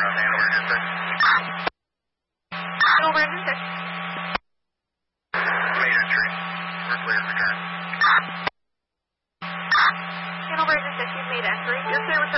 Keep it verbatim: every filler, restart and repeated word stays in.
Hanover District. Hanover District. Major Street. We're clear to return. Hanover District, you've made entry. You're clear